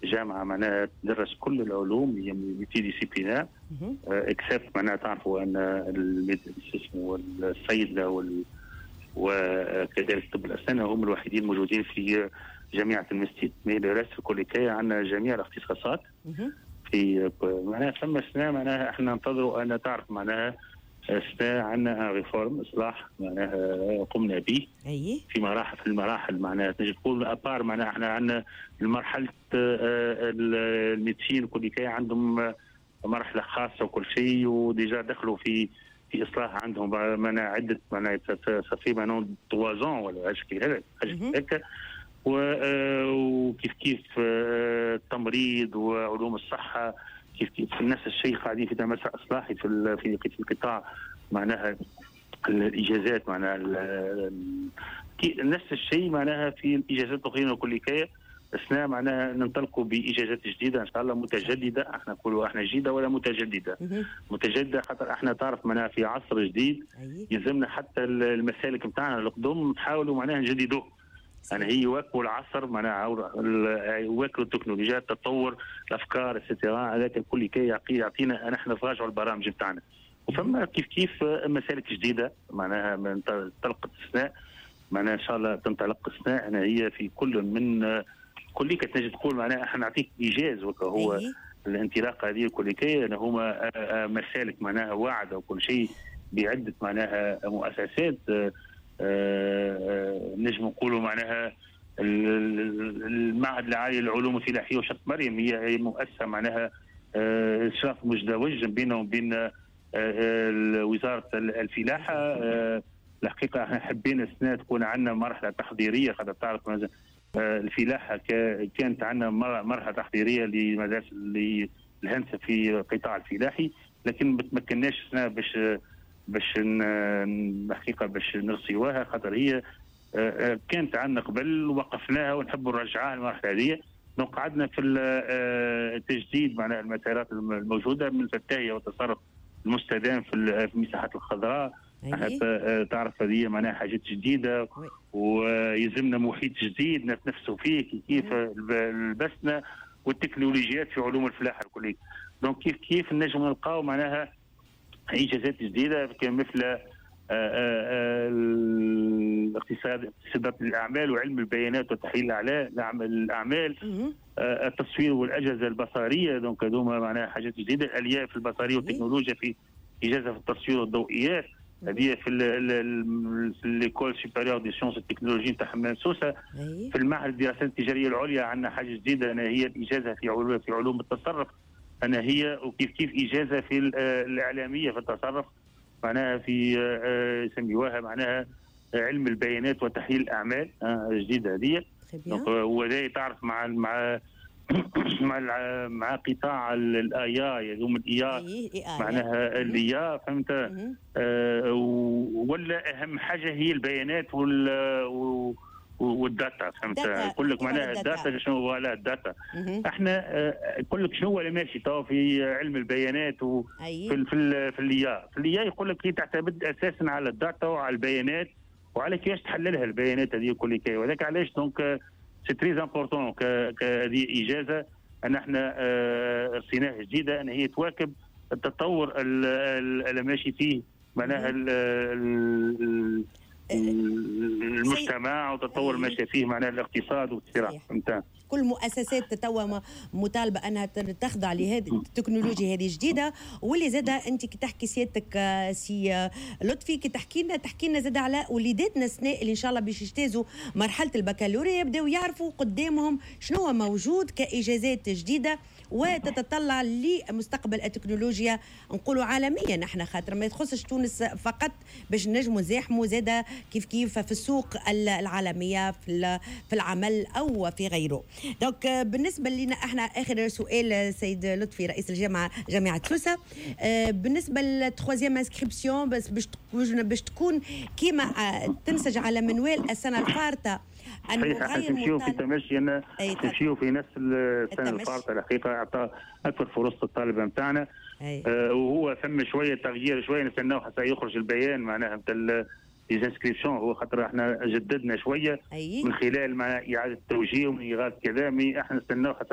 جامعه معناها تدرس كل العلوم هي ميتي ديسيبلينار اكسبت معناها تعرفوا ان الصيدله وكذلك طب الاسنان هم الوحيدين موجودين في جامعه المستيد. مي الريست في كل كي عندنا جميع الاختصاصات في معناها ثم سنه معناها احنا ننتظروا ان تعرف معناها سنه عندنا ريفورم اصلاح معناها قمنا به في المراحل معناها تنجي تقول ابار معناها احنا عندنا مرحله الميديسين كل كي عندهم مرحله خاصه وكل شيء وديجا دخلوا في اصلاح عندهم معناها عده معناها صافي معناها 3 ولا حاجه هكا وكيف التمريض وعلوم الصحه كيف نفس الشيء قاعدين في مسار اصلاحي في القطاع معناها الاجازات معناها نفس الشيء معناها في الاجازات الاخرى وكل كي اثناء معناها ننطلقوا باجازات جديده ان شاء الله متجدده. احنا نقولوا احنا جديده ولا متجدده. متجدده خاطر احنا تعرف معناها في عصر جديد يلزمنا حتى المسالك نتاعنا القدم نحاولوا معناها نجددوه. يعني هي يواكبوا العصر معناها يواكبوا التكنولوجيا التطور الافكار الستيرا هذاك الكل كي يعطينا نحن نراجعوا البرامج نتاعنا. وفما كيف مسالك جديده معناها من طلقه السناء معناها ان شاء الله تنطلق السناء أنا هي في كل من كل تنجي تقول معناها احنا نعطيك ايجاز وهو الانطلاقه هذه كل كي هما مسالك معناها واعده وكل شيء بعده معناها مؤسسات نجم نقولوا معناها المعهد العالي للعلوم الفلاحيه وشط مريم هي مؤسسه معناها اشراف مزدوج بينه وبين وزاره الفلاحه. الحقيقه احنا حبينا السنه تكون عندنا مرحله تحضيريه خاطر تعرف الفلاحه كانت عندنا مرحله تحضيريه لمدارس الهندسه في القطاع الفلاحي لكن ما تمكناش السنه باش الحقيقه باش نرسيوها خاطر هي كانت عندنا قبل ووقفناها ونحبوا نرجعها المرحله هذه. دونك قعدنا في التجديد معناها المسارات الموجوده من الفتايه والتصرف المستدام في المساحات الخضراء حتى تعرف هذه معناها حاجات جديده ويلزمنا محيط جديد نتنفسوا فيه كيف لبسنا والتكنولوجيات في علوم الفلاحه الكليه. دونك كيف نجم نلقاو معناها اجازات جديده مثل اقتصادات الاعمال وعلم البيانات وتحليل الاعمال التصوير والاجهزه البصريه. دونك هذوما معناها حاجات جديده الالياف البصريه والتكنولوجيا في اجازه في التصوير والضوئيات هذه في ليكول سوبيريور دي سيونس التكنولوجي نتاع حمام سوسه. في المعهد الدراسات التجاريه العليا عندنا حاجه جديده أنا هي الاجازه في علوم التصرف أنا هي وكيف اجازه في الاعلاميه في التصرف معناها في يسميوها معناها علم البيانات وتحليل الاعمال جديده هذه. وهذا تعرف مع قطاع الاي يوم الاي معناها الاي فهمت ولا اهم حاجه هي البيانات والداتا فهمت يقول لك معناها الداتا شنو هو الداتا احنا يقول لك شنو هو اللي ماشي تو في علم البيانات في اليا يقول لك هي تعتمد اساسا على الداتا وعلى البيانات وعلى كيفاش تحللها البيانات هذه كل كي وذاك علاش دونك سي تري امبورطون كهذه اجازه ان احنا رسيناها جديده ان هي تواكب التطور اللي ماشي فيه معناها المجتمع وتطور ماشي فيه معناها الاقتصاد والصراع فهمت. كل مؤسسات توا مطالبه انها تخضع لهذه التكنولوجيا هذه الجديده واللي زاد انت كي تحكي سيادتك سي لطفي كي تحكي لنا زاد على وليداتنا السناء اللي ان شاء الله باش يجتازوا مرحله البكالوريا يبداو يعرفوا قدامهم شنو هو موجود كاجازات جديده وتتطلع لمستقبل التكنولوجيا نقولوا عالميا نحن خاطر ما يخصش تونس فقط باش نجموا نزاحموا زاد كيف في السوق العالميه في العمل او في غيره. دونك بالنسبه لنا احنا اخر سؤال سيد لطفي رئيس جامعه سوسه بالنسبه للتروازيام انسكريبسيون بس باش تكون كيما تنسج على منوال السنه الفارطه تمشيو في تمشي تمشيو في نفس السنه الفارطه الحقيقه اعطى اكثر فرص الطالب نتاعنا وهو ثم شويه تغيير شويه نستناو حتى يخرج البيان معناها نتاع ليزانسكريبسيون هو خاطر احنا جددنا شويه من خلال مع اعاده التوجيه ومن اعاده كذا احنا نستناو حتى